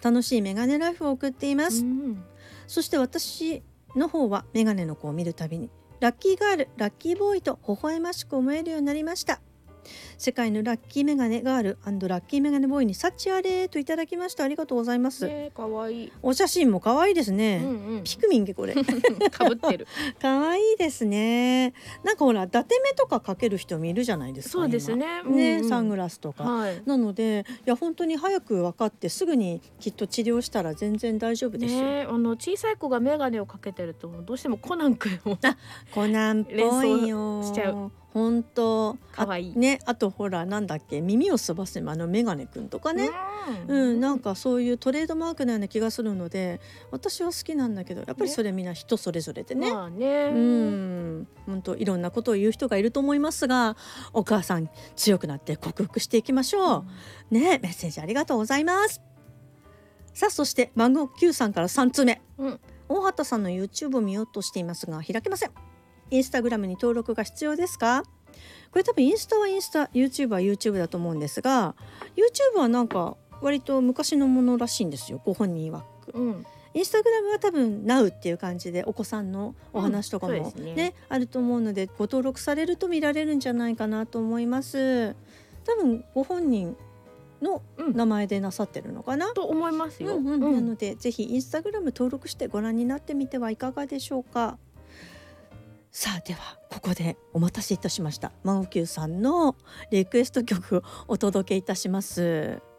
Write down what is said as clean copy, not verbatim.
楽しいメガネライフを送っています。そして私の方はメガネの子を見るたびにラッキーガール、ラッキーボーイと微笑ましく思えるようになりました。世界のラッキーメガネガール&ラッキーメガネボーイに幸あれといただきました。ありがとうございます。 かわいい。 お写真も可愛いですね。ピクミンでこれかぶってる。 可愛いですね。なんかほら伊達目とかかける人もいるじゃないですか。 そうですね。 サングラスとか、なのでいや本当に早く分かってすぐにきっと治療したら全然大丈夫ですよ。 小さい子がメガネをかけてるとどうしてもコナン君をコナンっぽいよしちゃう。 本当かわいいね。あとほらなんだっけ、耳をすばせメガネくんとかね、なんかそういうトレードマークのような気がするので私は好きなんだけど、やっぱりそれみんな人それぞれでね、本当いろんなことを言う人がいると思いますが、お母さん強くなって克服していきましょう、ね。メッセージありがとうございます。さあそして番号9さんから3通目、大畑さんの YouTube を見ようとしていますが開けません。インスタグラムに登録が必要ですか？これ多分インスタはインスタ、 YouTube は YouTube だと思うんですが、 YouTube はなんか割と昔のものらしいんですよ、ご本人曰く。インスタグラムは多分 Now っていう感じでお子さんのお話とかもあると思うので、ご登録されると見られるんじゃないかなと思います。多分ご本人の名前でなさってるのかな、 と思いますよ。 なのでぜひインスタグラム登録してご覧になってみてはいかがでしょうか。さあではここでお待たせいたしました。マオキューさんのリクエスト曲をお届けいたします。